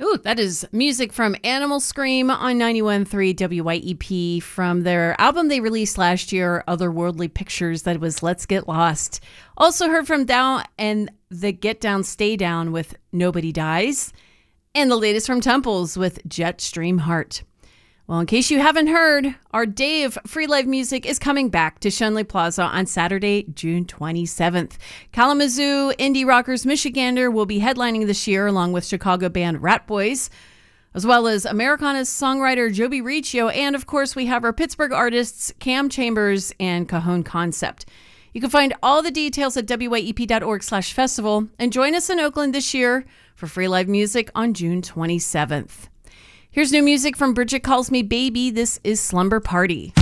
Ooh, that is music from Animal Scream on 91.3 WYEP from their album they released last year, Otherworldly Pictures, that was Let's Get Lost. Also heard from Dow and the Get Down, Stay Down with Nobody Dies. And the latest from Temples with Jetstream Heart. Well, in case you haven't heard, our day of free live music is coming back to Shenley Plaza on Saturday, June 27th. Kalamazoo Indie Rockers Michigander will be headlining this year along with Chicago band Rat Boys, as well as Americana's songwriter Joby Riccio, and of course we have our Pittsburgh artists Cam Chambers and Cajon Concept. You can find all the details at wyep.org/festival and join us in Oakland this year for free live music on June 27th. Here's new music from Bridget Calls Me Baby. This is Slumber Party.